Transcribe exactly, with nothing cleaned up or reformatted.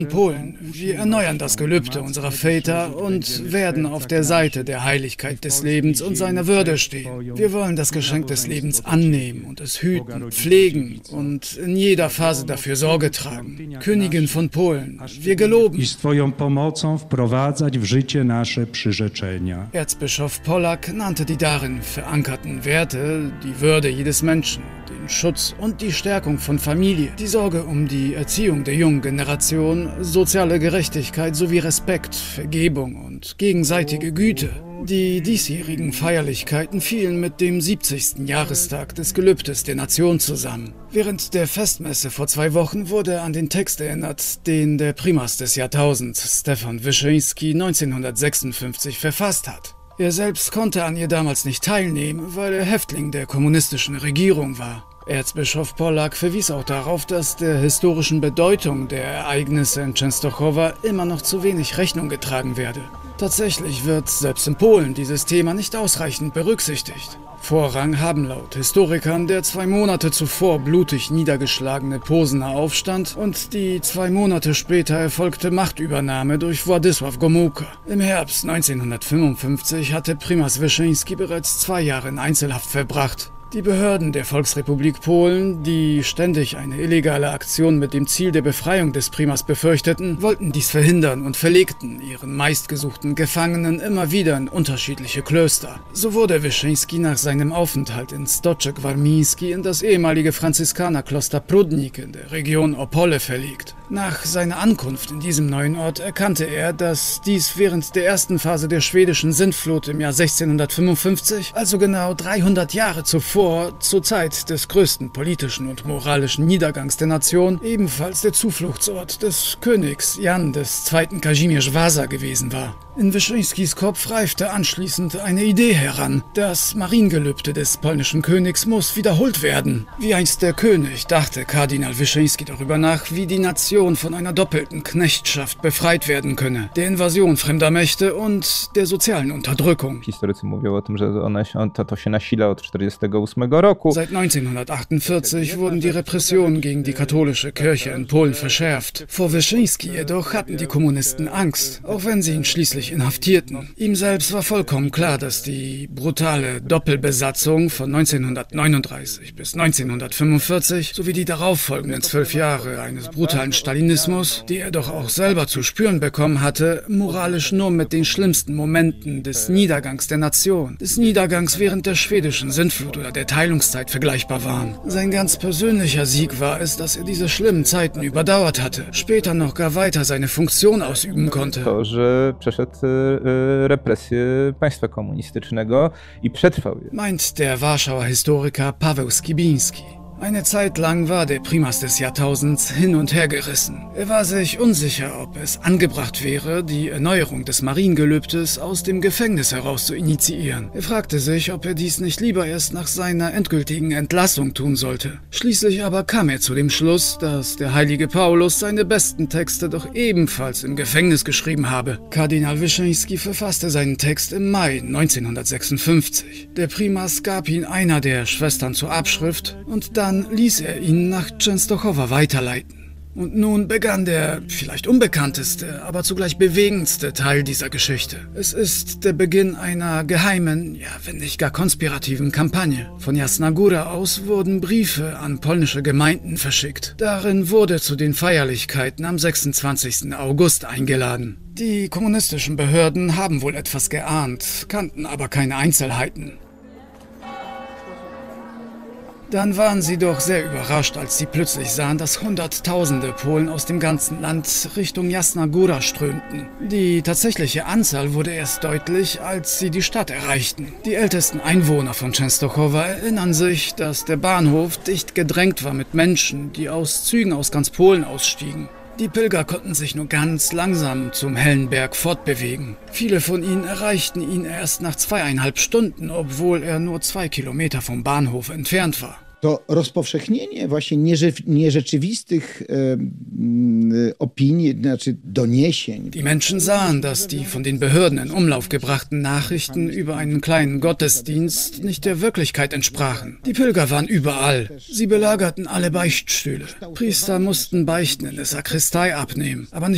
In Polen, wir erneuern das Gelübde unserer Väter und werden auf der Seite der Heiligkeit des Lebens und seiner Würde stehen. Wir wollen das Geschenk des Lebens annehmen und es hüten, pflegen und in jeder Phase dafür Sorge tragen. Königin von Polen, wir geloben. Erzbischof Pollack nannte die darin verankerten Werte, die Würde jedes Menschen, den Schutz und die Stärkung von Familie, die Sorge um die Erziehung der jungen Generation, soziale Gerechtigkeit sowie Respekt, Vergebung und gegenseitige Güte. Die diesjährigen Feierlichkeiten fielen mit dem siebzigsten Jahrestag des Gelübdes der Nation zusammen. Während der Festmesse vor zwei Wochen wurde an den Text erinnert, den der Primas des Jahrtausends, Stefan Wyszyński, neunzehnhundertsechsundfünfzig verfasst hat. Er selbst konnte an ihr damals nicht teilnehmen, weil er Häftling der kommunistischen Regierung war. Erzbischof Pollack verwies auch darauf, dass der historischen Bedeutung der Ereignisse in Częstochowa immer noch zu wenig Rechnung getragen werde. Tatsächlich wird selbst in Polen dieses Thema nicht ausreichend berücksichtigt. Vorrang haben laut Historikern der zwei Monate zuvor blutig niedergeschlagene Posener Aufstand und die zwei Monate später erfolgte Machtübernahme durch Władysław Gomułka. Im Herbst neunzehnhundertfünfundfünfzig hatte Primas Wyszyński bereits zwei Jahre in Einzelhaft verbracht. Die Behörden der Volksrepublik Polen, die ständig eine illegale Aktion mit dem Ziel der Befreiung des Primas befürchteten, wollten dies verhindern und verlegten ihren meistgesuchten Gefangenen immer wieder in unterschiedliche Klöster. So wurde Wyszyński nach seinem Aufenthalt in Stoczek Warmiński in das ehemalige Franziskanerkloster Prudnik in der Region Opole verlegt. Nach seiner Ankunft in diesem neuen Ort erkannte er, dass dies während der ersten Phase der schwedischen Sintflut im Jahr sechzehnhundertfünfundfünfzig, also genau dreihundert Jahre zuvor, zur Zeit des größten politischen und moralischen Niedergangs der Nation, ebenfalls der Zufluchtsort des Königs Jan des zweiten. Kazimierz Wasa gewesen war. In Wyszyńskis Kopf reifte anschließend eine Idee heran. Das Mariengelübde des polnischen Königs muss wiederholt werden. Wie einst der König dachte Kardinal Wyszyński darüber nach, wie die Nation von einer doppelten Knechtschaft befreit werden könne. Der Invasion fremder Mächte und der sozialen Unterdrückung. Historycy mówią o tym, że one, to, to się nasila od czterdziestego ósmego roku. Seit neunzehnhundertachtundvierzig wurden die Repressionen gegen die katholische Kirche in Polen verschärft. Vor Wyszyński jedoch hatten die Kommunisten Angst, auch wenn sie ihn schließlich inhaftierten. Ihm selbst war vollkommen klar, dass die brutale Doppelbesatzung von neunzehnhundertneununddreißig bis neunzehnhundertfünfundvierzig sowie die darauffolgenden zwölf Jahre eines brutalen Stalinismus, die er doch auch selber zu spüren bekommen hatte, moralisch nur mit den schlimmsten Momenten des Niedergangs der Nation, des Niedergangs während der schwedischen Sintflut oder der Teilungszeit vergleichbar waren. Sein ganz persönlicher Sieg war es, dass er diese schlimmen Zeiten überdauert hatte, später noch gar weiter seine Funktion ausüben konnte. To, że przeszedł represję państwa komunistycznego i przetrwał je. Meint der Warschauer Historiker Paweł Skibiński. Eine Zeit lang war der Primas des Jahrtausends hin und her gerissen. Er war sich unsicher, ob es angebracht wäre, die Erneuerung des Mariengelübdes aus dem Gefängnis heraus zu initiieren. Er fragte sich, ob er dies nicht lieber erst nach seiner endgültigen Entlassung tun sollte. Schließlich aber kam er zu dem Schluss, dass der heilige Paulus seine besten Texte doch ebenfalls im Gefängnis geschrieben habe. Kardinal Wyszyński verfasste seinen Text im Mai neunzehnhundertsechsundfünfzig. Der Primas gab ihn einer der Schwestern zur Abschrift und dann Dann ließ er ihn nach Częstochowa weiterleiten. Und nun begann der vielleicht unbekannteste, aber zugleich bewegendste Teil dieser Geschichte. Es ist der Beginn einer geheimen, ja wenn nicht gar konspirativen Kampagne. Von Jasna Góra aus wurden Briefe an polnische Gemeinden verschickt. Darin wurde zu den Feierlichkeiten am sechsundzwanzigsten August eingeladen. Die kommunistischen Behörden haben wohl etwas geahnt, kannten aber keine Einzelheiten. Dann waren sie doch sehr überrascht, als sie plötzlich sahen, dass Hunderttausende Polen aus dem ganzen Land Richtung Jasna Góra strömten. Die tatsächliche Anzahl wurde erst deutlich, als sie die Stadt erreichten. Die ältesten Einwohner von Częstochowa erinnern sich, dass der Bahnhof dicht gedrängt war mit Menschen, die aus Zügen aus ganz Polen ausstiegen. Die Pilger konnten sich nur ganz langsam zum hellen Berg fortbewegen. Viele von ihnen erreichten ihn erst nach zweieinhalb Stunden, obwohl er nur zwei Kilometer vom Bahnhof entfernt war. To rozpowszechnienie właśnie nierzeczywistych e, opinii, znaczy doniesień. Die Menschen sahen, dass die von den Behörden in Umlauf gebrachten Nachrichten über einen kleinen Gottesdienst nicht der Wirklichkeit entsprachen. Die Pilger waren überall. Sie belagerten alle Beichtstühle. Priester mussten Beichten in der Sakristei abnehmen, aber nicht